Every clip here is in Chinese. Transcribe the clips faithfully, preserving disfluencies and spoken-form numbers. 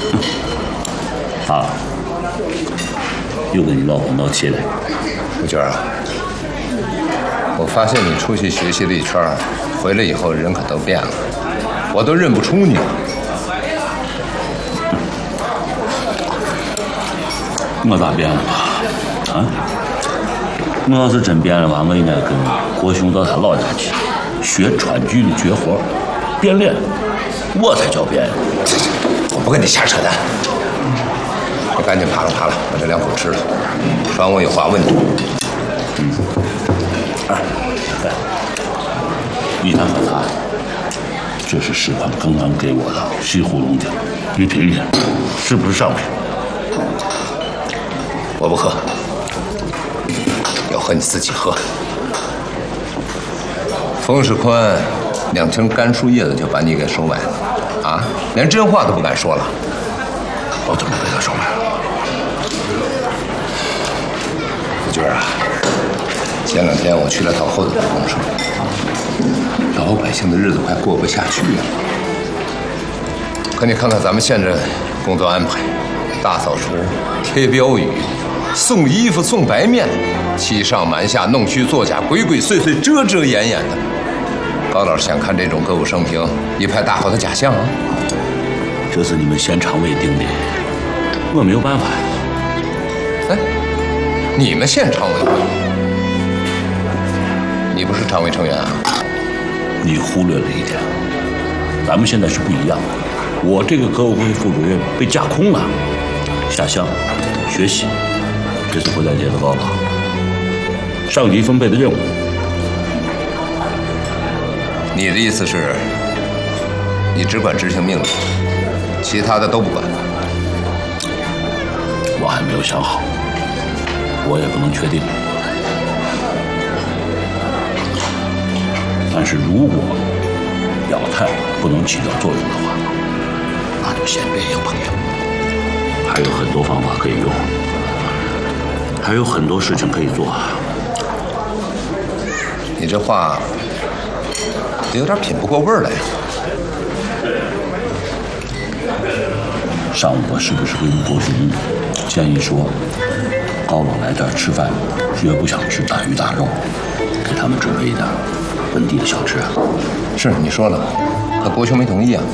啊，又跟你老婆闹气了。 吴娟啊，我发现你出去学习了一圈，回来以后人可都变了，我都认不出你了。 我咋变了吧？啊？我要是真变了吧，我应该跟国雄到他老家去学川剧的绝活，变脸，我才叫变。 我不跟你瞎扯淡。你赶紧爬了爬了，把这两口吃了，不然我有话问你。 嗯。啊，来，你看喝茶，这是石宽刚刚给我的西湖龙井，你品一品，是不是上品？ 我不喝，要喝你自己喝。冯世宽两瓶干树叶子就把你给收买了，啊，连真话都不敢说了。 我怎么被他收买了？ 子军啊，前两天我去了趟后头的公社，老百姓的日子快过不下去了。可你看看咱们县这工作安排，大扫除、贴标语、送衣服、送白面，欺上瞒下、弄虚作假、鬼鬼祟祟、遮遮掩掩的。高老师想看这种歌舞升平，一派大好的假象啊！ 这是你们县常委定的，我没有办法呀。 哎，你们县常委会，你不是常委成员啊？ 你忽略了一点，咱们现在是不一样的。我这个歌舞会副主任被架空了，下乡学习，这是不在接的报告，上级分配的任务。 你的意思是，你只管执行命令，其他的都不管？ 我还没有想好，我也不能确定。但是如果表态不能起到作用的话，那就先别硬碰硬。还有很多方法可以用，还有很多事情可以做。 你这话有点品不过味儿来呀。 上午我是不是跟国雄建议说，高老来这儿吃饭，绝不想吃大鱼大肉，给他们准备一点本地的小吃啊？ 是你说了，可国雄没同意啊。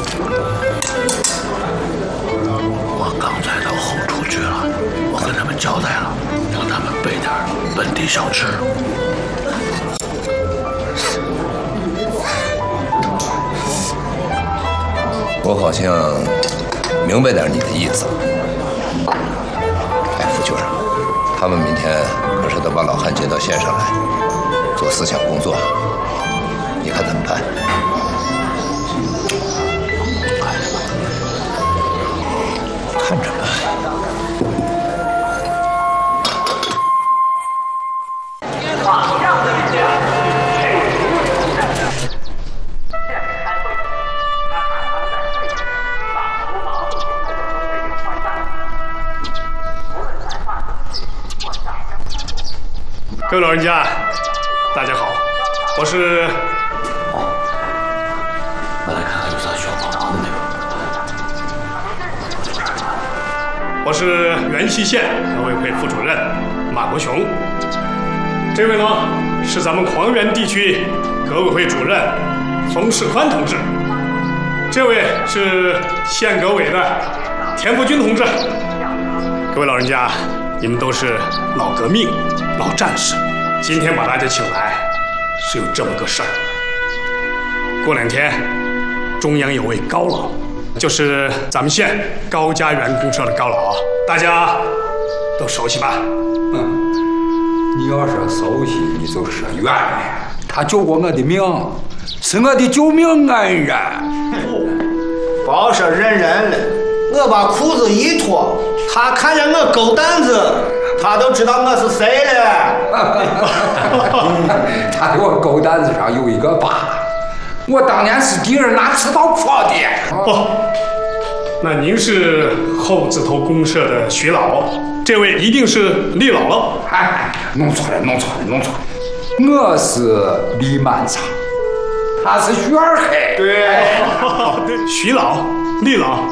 我刚才到后厨去了，我跟他们交代了，让他们备点本地小吃。 我好像明白点你的意思。哎，副局长，他们明天可是得把老汉接到县上来做思想工作，你看怎么办？看着办。 各位老人家，大家好，我是。 我来看看有啥需要帮忙的没有。 我是元溪县革委会副主任马国雄。这位呢是咱们黄原地区革委会主任冯世宽同志。这位是县革委的田福军同志。各位老人家，你们都是老革命、老战士。今天把大家请来，是有这么个事儿。过两天，中央有位高老，就是咱们县高家园公社的高老，大家都熟悉吧？ 嗯，你要是熟悉，你就是冤的。他救过我的命，是我的救命恩人。 别说认人了，我把裤子一脱，他看见我狗蛋子，他都知道我是谁了。 他的我狗蛋子上有一个疤，我当年是敌人拿刺刀戳的。 哦，那您是后字头公社的徐老，这位一定是李老了。 哎，弄错了，弄错了，弄错了，我是李满仓，他是徐二黑。 对，对，徐老、李老